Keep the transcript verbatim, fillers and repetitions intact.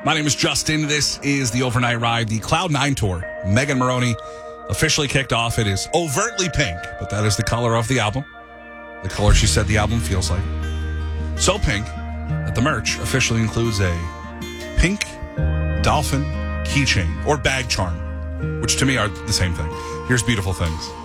My name is Justin. This is the Overnight Ride, the Cloud Nine Tour. Megan Moroney officially kicked off. It is overtly pink, but that is the color of the album. The color she said the album feels like. So pink that the merch officially includes a pink dolphin keychain or bag charm, which to me are the same thing. Here's Beautiful Things.